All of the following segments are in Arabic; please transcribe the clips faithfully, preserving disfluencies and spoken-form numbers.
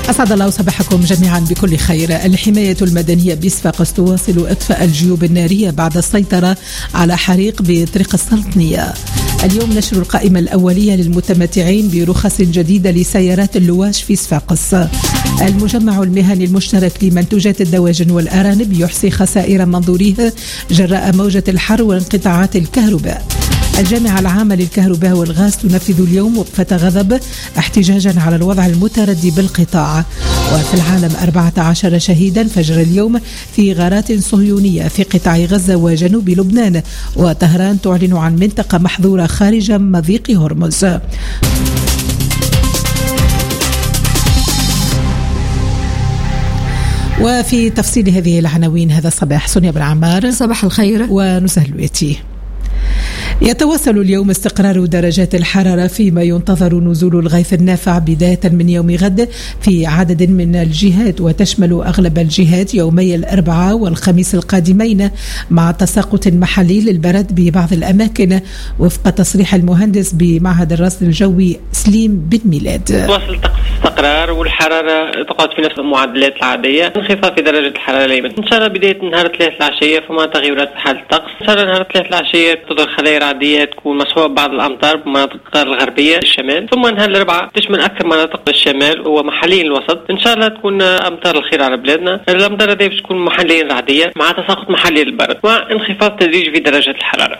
أسعد الله صباحكم جميعا بكل خير. الحماية المدنية بصفاقس تواصل إطفاء الجيوب النارية بعد السيطرة على حريق بطريق السلطنية. اليوم نشر القائمة الأولية للمتمتعين برخص جديدة لسيارات اللواش في صفاقس. المجمع المهني المشترك لمنتوجات الدواجن والأرانب يحصي خسائر منظوريه جراء موجة الحر وانقطاعات الكهرباء. الجامعة العامة للكهرباء والغاز تنفذ اليوم وقفة غضب احتجاجا على الوضع المتردي بالقطاع. وفي العالم أربعة عشر شهيدا فجر اليوم في غارات صهيونية في قطاع غزة وجنوب لبنان. وطهران تعلن عن منطقة محظورة خارج مضيق هرمز. وفي تفصيل هذه العناوين هذا الصباح سونيا بن عمار. صباح الخير ونزهة الويتي. يتواصل اليوم استقرار درجات الحرارة فيما ينتظر نزول الغيث النافع بداية من يوم غد في عدد من الجهات، وتشمل أغلب الجهات يومي الأربعاء والخميس القادمين مع تساقط محلي للبرد ببعض الأماكن وفق تصريح المهندس بمعهد الرصد الجوي سليم بن ميلاد. تواصل طقس استقرار والحرارة تقعد في نفس المعدلات العادية، انخفاض في درجة الحرارة ليلا. إن شاء الله بداية نهار الثلاث العشية فما تغيرات في حالة الطقس. إن شاء الله نهار الثلاث العشية تظهر خلايا عادية تكون مصحوبة بعض الأمطار بمناطق الغربية الشمال، ثم نهار الأربعاء تشمل أكثر مناطق الشمال ومحليا الوسط. إن شاء الله تكون أمطار الخير على بلادنا. الأمطار هذه تكون محليا عادية مع تساقط محلي للبرد وانخفاض تدريجي في درجة الحرارة.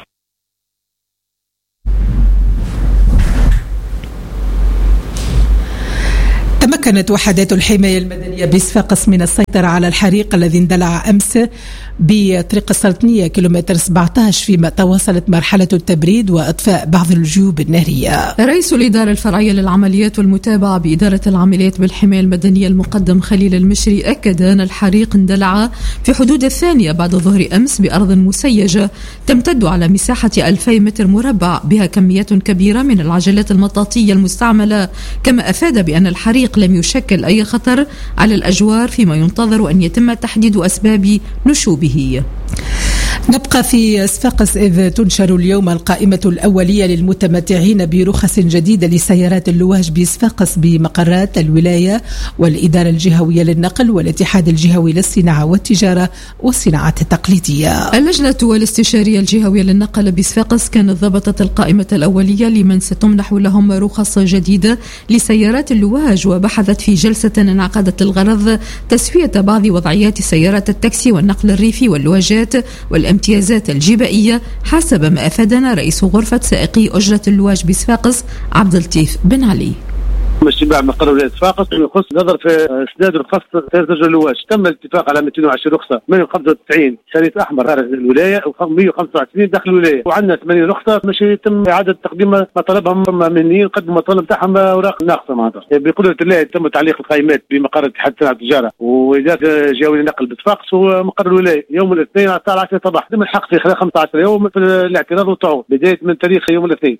تمكنت وحدات الحماية المدنية بصفاقس من السيطرة على الحريق الذي اندلع أمس بطريق السلطنية كيلومتر سبعة عشر، فيما تواصلت مرحلة التبريد وإطفاء بعض الجيوب النارية. رئيس الإدارة الفرعية للعمليات والمتابعة بإدارة العمليات بالحماية المدنية المقدم خليل المشري أكد أن الحريق اندلع في حدود الثانية بعد ظهر أمس بأرض مسيجة تمتد على مساحة ألفي متر مربع بها كميات كبيرة من العجلات المطاطية المستعملة، كما أفاد بأن الحريق لم يشكل أي خطر على الأجوار فيما ينتظر أن يتم تحديد أسباب نشوبه. نبقى في صفاقس إذ تنشر اليوم القائمة الأولية للمتمتعين برخص جديدة لسيارات اللواج بصفاقس بمقرات الولاية والإدارة الجهوية للنقل والاتحاد الجهوي للصناعة والتجارة والصناعات التقليدية. اللجنة والاستشارية الجهوية للنقل بصفاقس كانت ضبطت القائمة الأولية لمن ستمنح لهم رخص جديدة لسيارات اللواج، وبحثت في جلسة انعقدت للغرض تسوية بعض وضعيات سيارات التاكسي والنقل الريفي واللواجات والامتيازات الجبائية حسب ما أفادنا رئيس غرفة سائقي أجرة اللواج بصفاقس عبد اللطيف بن علي. الشباب من قرر ولاية صفاقس يخص نظر في اسناد رخص سيارة أجرة اللواج. تم الاتفاق على مئتين وعشرين رخصة من خمسة وتسعين شريط أحمر خارج الولاية ومئة وخمسة وعشرين داخل الولاية، وعندنا ثمانين رخصة مش يتم إعادة تقديم مطالبهم مهنيين قدموا مطالب تاعهم أوراق ناقصة معناتها. بقدرة الله تم تعليق القائمات بمقر اتحاد صناعة التجارة وإدارة الجهوية للنقل بصفاقس ومقر الولاية يوم الاثنين على الساعة عشرة صباح. تم الحق في خلال خمسة عشر يوم في الاعتراض والتعويض بداية من تاريخ يوم الاثنين.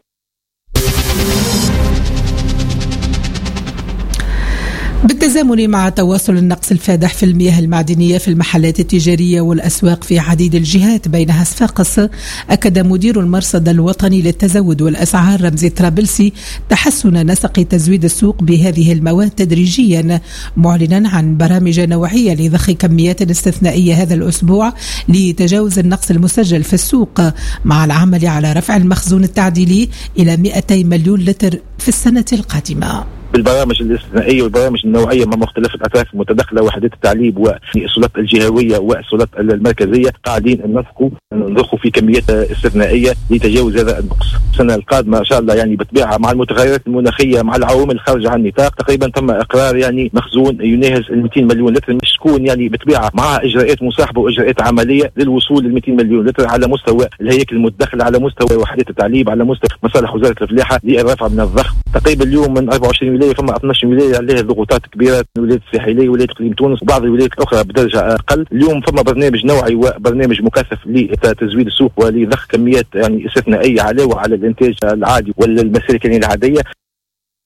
بالتزامن مع تواصل النقص الفادح في المياه المعدنية في المحلات التجارية والأسواق في عديد الجهات بينها صفاقس، أكد مدير المرصد الوطني للتزود والأسعار رمزي طرابلسي تحسن نسق تزويد السوق بهذه المواد تدريجيا، معلنا عن برامج نوعية لضخ كميات استثنائية هذا الأسبوع لتجاوز النقص المسجل في السوق، مع العمل على رفع المخزون التعديلي إلى مئتي مليون لتر في السنة القادمة. بالبرامج الاستثنائيه والبرامج النوعيه مع مختلف الاطراف المتداخله وحدات التعليب والسلطات الجهويه والسلطات المركزيه قاعدين ننفقوا نضخوا في كميات استثنائيه لتجاوز هذا النقص. السنه القادمه ان شاء الله يعني بطبيعه مع المتغيرات المناخيه مع العوامل الخارجه عن النطاق تقريبا تم اقرار يعني مخزون يناهز ال مئتين مليون لتر، مش تكون يعني بطبيعه مع اجراءات مصاحبه واجراءات عمليه للوصول ل مئتين مليون لتر على مستوى الهياكل المتداخله، على مستوى وحدات التعليب، على مستوى مصالح وزاره الفلاحه للرفع من الضغط. تقريبا اليوم من أربعة وعشرين ولايه فما اثني عشر ولايه عليها ضغوطات كبيره، ولايه الساحليه ولايه اقليم تونس وبعض الولايات الاخرى بدرجه اقل. اليوم فما برنامج نوعي وبرنامج مكثف لتزويد السوق ولضخ كميات يعني استثنائيه علاوه على الانتاج العادي والمسالك العاديه.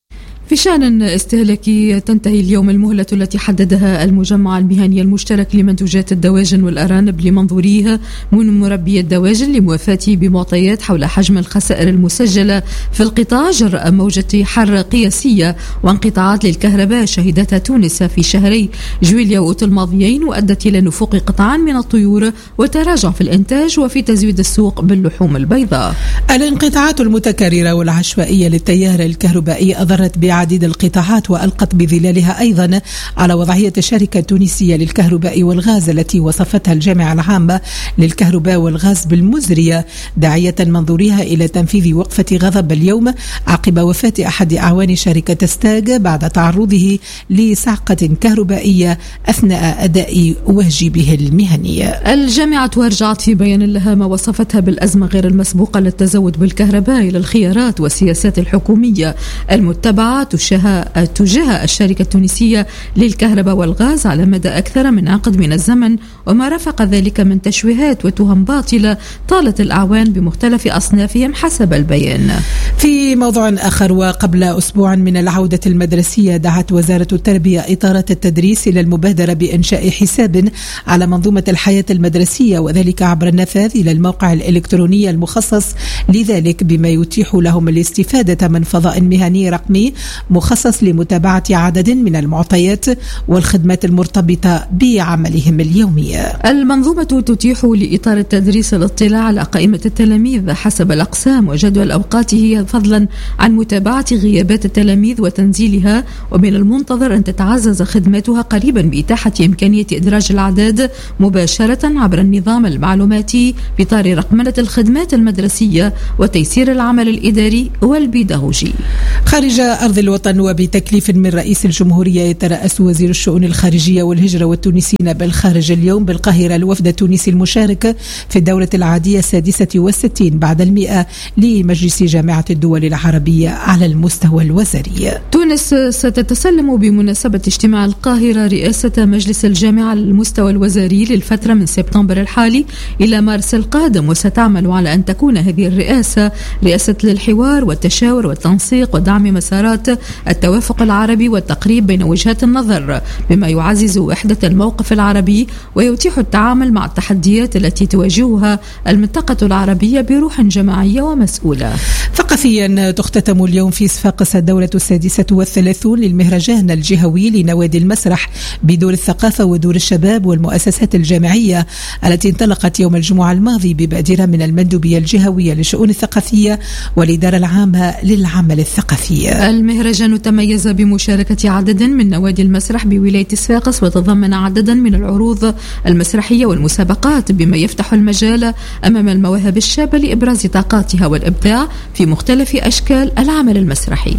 في شأن استهلاكي، تنتهي اليوم المهلة التي حددها المجمع المهني المشترك لمنتوجات الدواجن والأرانب لمنظوريه من مربي الدواجن لموافاته بمعطيات حول حجم الخسائر المسجلة في القطاع جراء موجة حر قياسية وانقطاعات للكهرباء شهدتها تونس في شهري جويليا وأوت الماضيين، وأدت إلى نفوق قطاع من الطيور وتراجع في الإنتاج وفي تزويد السوق باللحوم البيضاء. الانقطاعات المتكررة والعشوائية للتيار الكهربائي أضرت بعديد القطاعات وألقت بظلالها أيضا على وضعية الشركة التونسية للكهرباء والغاز التي وصفتها الجامعة العامة للكهرباء والغاز بالمزرية، داعية منظوريها إلى تنفيذ وقفة غضب اليوم عقب وفاة أحد أعوان شركة ستاغ بعد تعرضه لصعقة كهربائية أثناء أداء واجبه المهني. الجامعة ورجعت في بيان لها ما وصفتها بالأزمة غير المسبوقة للتزود بالكهرباء إلى الخيارات والسياسات الحكومية المتبعة تجاه تجاه الشركة التونسية للكهرباء والغاز على مدى أكثر من عقد من الزمن، وما رافق ذلك من تشويهات وتهم باطلة طالت الأعوان بمختلف أصنافهم حسب البيان. في موضوع آخر، وقبل أسبوع من العودة المدرسية، دعت وزارة التربية إطارات التدريس إلى المبادرة بإنشاء حساب على منظومة الحياة المدرسية، وذلك عبر النفاذ إلى الموقع الإلكتروني المخصص لذلك، بما يتيح لهم الاستفادة من فضاء مهني رقمي مخصص لمتابعة عدد من المعطيات والخدمات المرتبطة بعملهم اليومي. المنظومة تتيح لإطار التدريس الاطلاع على قائمة التلاميذ حسب الأقسام وجدول أوقاته، فضلا عن متابعة غيابات التلاميذ وتنزيلها، ومن المنتظر أن تتعزز خدماتها قريبا بإتاحة إمكانية إدراج الأعداد مباشرة عبر النظام المعلوماتي بإطار رقمنة الخدمات المدرسية وتيسير العمل الإداري والبيداغوجي. خارج أرض الوطن، وبتكليف من رئيس الجمهورية، يترأس وزير الشؤون الخارجية والهجرة والتونسيين بالخارج اليوم بالقاهرة الوفد التونسي المشارك في الدورة العادية السادسة والستين بعد المئة لمجلس جامعة الدول العربية على المستوى الوزاري. تونس ستتسلم بمناسبة اجتماع القاهرة رئاسة مجلس الجامعة على المستوى الوزاري للفترة من سبتمبر الحالي إلى مارس القادم، وستعمل على أن تكون هذه الرئاسة رئاسة للحوار والتشاور والتنسيق ودعم مسارات التوافق العربي والتقريب بين وجهات النظر، بما يعزز وحدة الموقف العربي ويتيح التعامل مع التحديات التي تواجهها المنطقة العربية بروح جماعية ومسؤولة. ثقافيا، تختتم اليوم في صفاقس الدورة السادسة والثلاثون للمهرجان الجهوي لنوادي المسرح بدور الثقافة ودور الشباب والمؤسسات الجامعية، التي انطلقت يوم الجمعة الماضي ببادرة من المندوبية الجهوية للشؤون الثقافية والإدارة العامة للعمل الثقافي. المهرجان تميز بمشاركة عدد من نوادي المسرح بولاية صفاقس، وتضمن عددا من العروض المسرحية والمسابقات، بما يفتح المجال أمام المواهب الشابة لإبراز طاقاتها والإبداع في مختلف أشكال العمل المسرحي.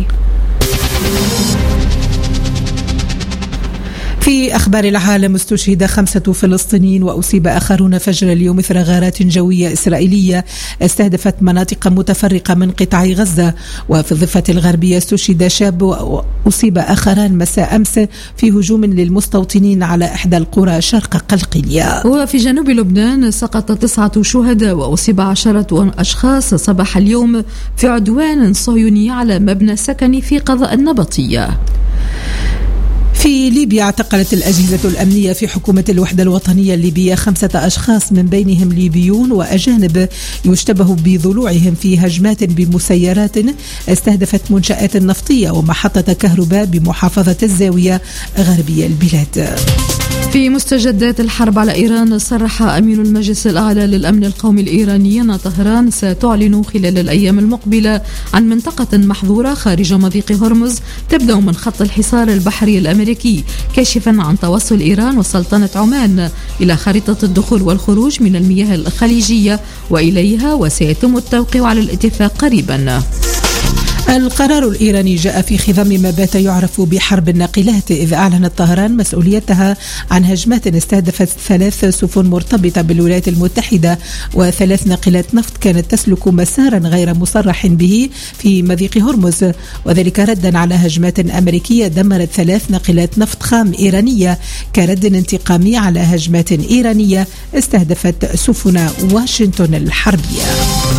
في أخبار العالم، استشهد خمسة فلسطينيين وأصيب آخرون فجر اليوم إثر غارات جوية إسرائيلية استهدفت مناطق متفرقة من قطاع غزة. وفي الضفة الغربية استشهد شاب وأصيب آخران مساء أمس في هجوم للمستوطنين على إحدى القرى شرق قلقيلية. وفي جنوب لبنان سقط تسعة شهداء وأصيب عشرة أشخاص صباح اليوم في عدوان صهيوني على مبنى سكني في قضاء النبطية. في ليبيا، اعتقلت الأجهزة الأمنية في حكومة الوحدة الوطنية الليبية خمسة أشخاص من بينهم ليبيون وأجانب يشتبه بضلوعهم في هجمات بمسيرات استهدفت منشآت نفطية ومحطة كهرباء بمحافظة الزاوية غربية البلاد. في مستجدات الحرب على إيران، صرح أمين المجلس الأعلى للأمن القومي الإيراني أن طهران ستعلن خلال الأيام المقبلة عن منطقة محظورة خارج مضيق هرمز تبدأ من خط الحصار البحري الأمريكي، كاشفا عن توصل إيران وسلطنة عمان إلى خريطة الدخول والخروج من المياه الخليجية وإليها، وسيتم التوقيع على الاتفاق قريبا. القرار الإيراني جاء في خضم ما بات يعرف بحرب الناقلات، إذ أعلنت طهران مسؤوليتها عن هجمات استهدفت ثلاث سفن مرتبطة بالولايات المتحدة وثلاث ناقلات نفط كانت تسلك مسارا غير مصرح به في مضيق هرمز، وذلك ردا على هجمات أمريكية دمرت ثلاث ناقلات نفط خام إيرانية كرد انتقامي على هجمات إيرانية استهدفت سفن واشنطن الحربية.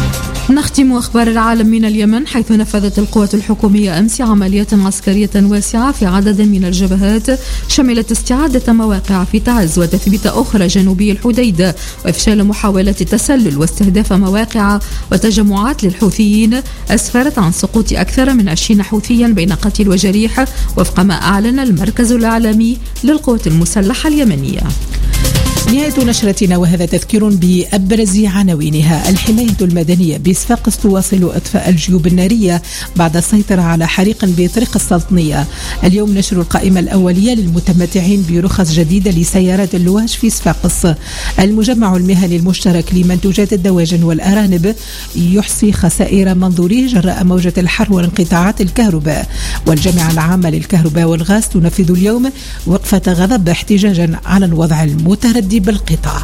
نختم أخبار العالم من اليمن، حيث نفذت القوات الحكومية أمس عمليات عسكرية واسعة في عدد من الجبهات شملت استعادة مواقع في تعز وتثبيت أخرى جنوبي الحديدة وإفشال محاولة تسلل واستهداف مواقع وتجمعات للحوثيين أسفرت عن سقوط أكثر من عشرين حوثيا بين قتيل وجريح وفق ما أعلن المركز الإعلامي للقوات المسلحة اليمنية. نهاية نشرتنا وهذا تذكير بأبرز عناوينها. الحماية المدنية بصفاقس تواصل إطفاء الجيوب النارية بعد السيطرة على حريق بطريق السلطنية. اليوم نشر القائمة الأولية للمتمتعين برخص جديدة لسيارات اللواش في صفاقس. المجمع المهني المشترك لمنتوجات الدواجن والأرانب يحصي خسائر منظوريه جراء موجة الحر وانقطاعات الكهرباء. والجامعة العامة للكهرباء والغاز تنفذ اليوم وقفة غضب احتجاجا على الوضع المتردي بالقطاع.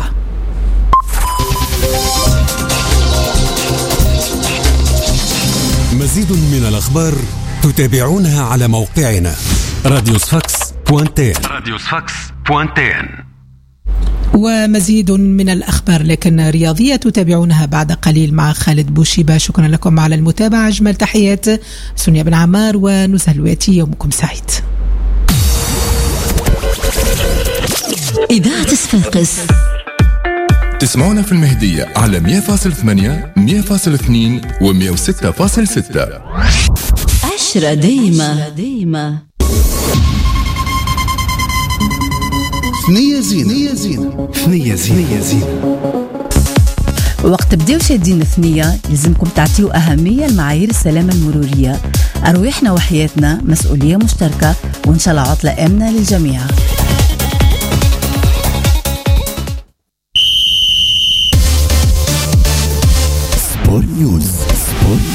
مزيد من الأخبار تتابعونها على موقعنا راديو صفاقس بوانتين راديو صفاقس بوانتين. ومزيد من الأخبار لكن رياضية تتابعونها بعد قليل مع خالد بوشيبة. شكرا لكم على المتابعة. أجمل تحيات سونيا بن عمار ونزهة الواتي. يومكم سعيد. إذاعة صفاقس تسمعونا في المهدية على مية فاصلة ثمانية مية فاصلة اثنين و مية وستة فاصلة ستة. عشرة دايمة دايمة ثنية زينة ثنية زينة. وقت بديو شادين ثنية لازمكم تعطيوا أهمية لمعايير السلامة المرورية. أرواحنا وحياتنا مسؤولية مشتركة، وإن شاء الله عطلة آمنة للجميع. سبور نيوز.